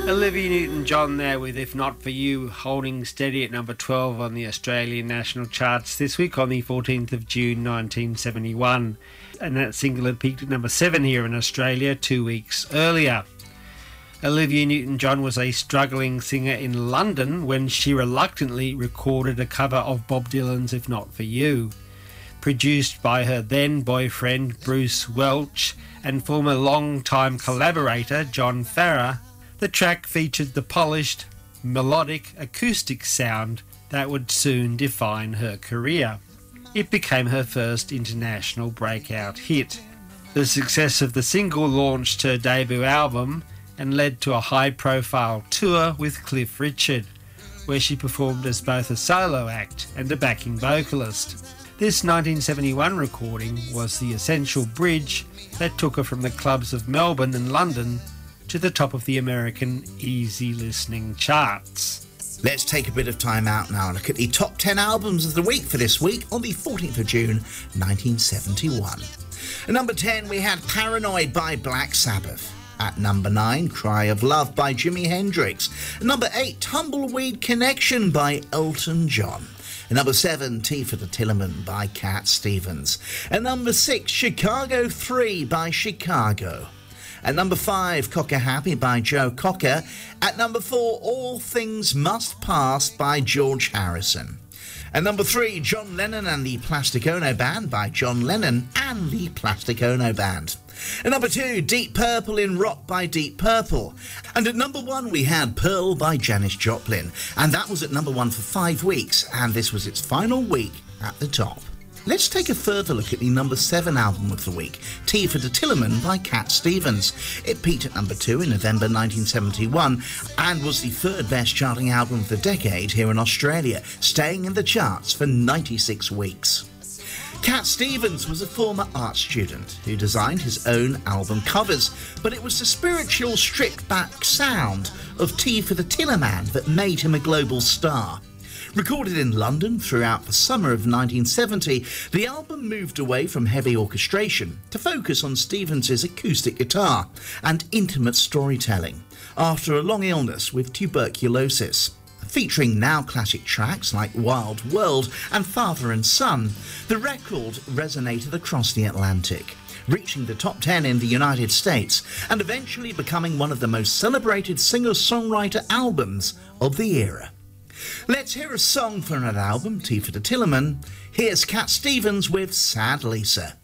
Olivia Newton-John there with If Not For You, holding steady at number 12 on the Australian national charts this week on the 14th of June 1971. And that single had peaked at number 7 here in Australia 2 weeks earlier. Olivia Newton-John was a struggling singer in London when she reluctantly recorded a cover of Bob Dylan's If Not For You. Produced by her then boyfriend Bruce Welch and former long-time collaborator John Farrar, the track featured the polished, melodic, acoustic sound that would soon define her career. It became her first international breakout hit. The success of the single launched her debut album and led to a high-profile tour with Cliff Richard, where she performed as both a solo act and a backing vocalist. This 1971 recording was the essential bridge that took her from the clubs of Melbourne and London to the top of the American easy listening charts. Let's take a bit of time out now and look at the top 10 albums of the week for this week on the 14th of June 1971. At number 10 we had Paranoid by Black Sabbath. At number 9, Cry of Love by Jimi Hendrix. At number 8, Tumbleweed Connection by Elton John. At number 7, Tea for the Tillerman by Cat Stevens. At number 6, Chicago 3 by Chicago. At number 5, Cocker Happy by Joe Cocker. At number 4, All Things Must Pass by George Harrison. At number 3, John Lennon and the Plastic Ono Band by John Lennon and the Plastic Ono Band. At number 2, Deep Purple in Rock by Deep Purple. And at number 1 we had Pearl by Janis Joplin. And that was at number 1 for 5 weeks, and this was its final week at the top. Let's take a further look at the number 7 album of the week, Tea for the Tillerman by Cat Stevens. It peaked at number 2 in November 1971 and was the third best charting album of the decade here in Australia, staying in the charts for 96 weeks. Cat Stevens was a former art student who designed his own album covers, but it was the spiritual stripped-back sound of Tea for the Tillerman that made him a global star. Recorded in London throughout the summer of 1970, the album moved away from heavy orchestration to focus on Stevens' acoustic guitar and intimate storytelling after a long illness with tuberculosis. Featuring now classic tracks like Wild World and Father and Son, the record resonated across the Atlantic, reaching the top 10 in the United States and eventually becoming one of the most celebrated singer-songwriter albums of the era. Let's hear a song from that album, Tea for the Tillerman. Here's Cat Stevens with Sad Lisa.